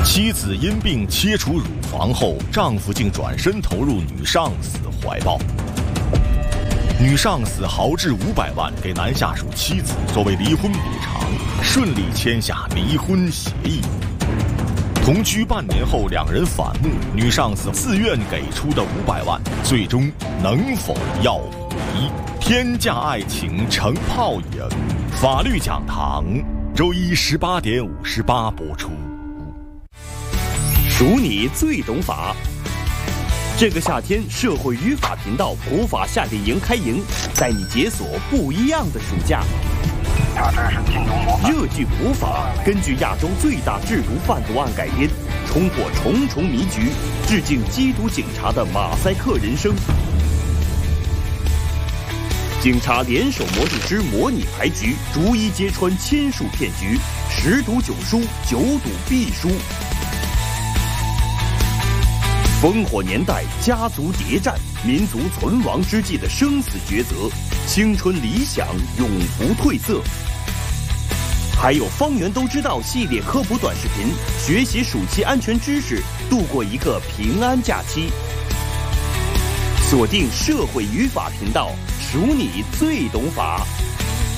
妻子因病切除乳房后，丈夫竟转身投入女上司怀抱。女上司豪掷500万给男下属妻子作为离婚补偿，顺利签下离婚协议。同居半年后，两人反目，女上司自愿给出的500万，最终能否要回？天价爱情成泡影，法律讲堂周一18点58播出。 数你最懂法。这个夏天，社会语法频道普法夏令营开营，带你解锁不一样的暑假。热剧普法根据亚洲最大制毒贩毒案改编，冲破重重迷局，致敬缉毒警察的马赛克人生。警察联手魔术师模拟牌局，逐一揭穿千数骗局，10赌9输，9赌必输。烽火年代，家族谍战，民族存亡之际的生死抉择，青春理想永不褪色。还有方圆都知道系列科普短视频，学习暑期安全知识，度过一个平安假期。锁定社会语法频道，数你最懂法。